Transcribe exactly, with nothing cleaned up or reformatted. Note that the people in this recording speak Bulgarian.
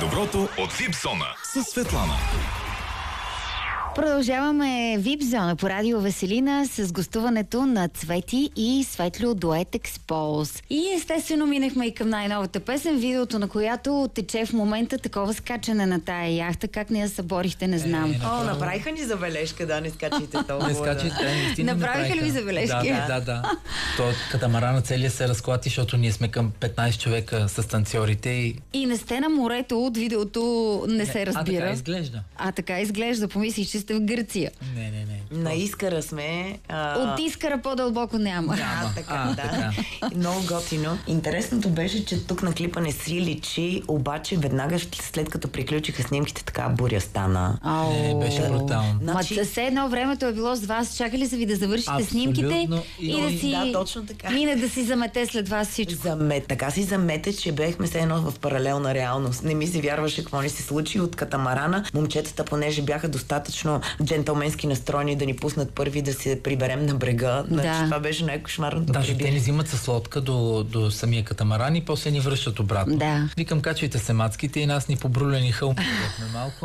Най-доброто от Випзона с Светлана. Продължаваме Вип зона по радио Веселина с гостуването на Цвети и Светло дует Експоз. И естествено минахме и към най-новата песен, видеото на която тече в момента такова скачане на тая яхта. Как не я съборихте, не знам. Е, О, направиха ни забележка, да, не скачите толкова. Не скачайте, наистина Направиха ли ви забележки? Да, да, да. То катамарана целия се разклати, защото ние сме към петнайсет човека с танцорите и... И не сте на морето, от видеото не се разбира. А така изглежда. А така изглежда, помислиш, че сте в Гърция. Не, не, не. На Искъра сме. А... От Искъра по-дълбоко няма. Няма. А, така, А, да. така. Много готино. Интересното беше, че тук на клипа не си личи, обаче веднага след като приключиха снимките, така буря стана. Ау. Не, беше брутално. Ма Значи... все едно времето е било с вас. Чакали са ви да завършите Абсолютно. снимките И- и да си... Да, точно така. Мине да си замете след вас всичко. Замет, така си замете, че бехме се едно в паралелна реалност. Не ми се вярваше какво ни се случи от катамарана. Момчетата, понеже бяха достатъчно джентълменски настроени да ни пуснат първи да се приберем на брега. Значи, Да. това беше най-кошмарното. Даже те ни прибиране. взимат с лодка до, до самия катамаран и после ни връщат обратно. Да. Викам, качвайте се мацките и нас ни побрулени хълмове малко.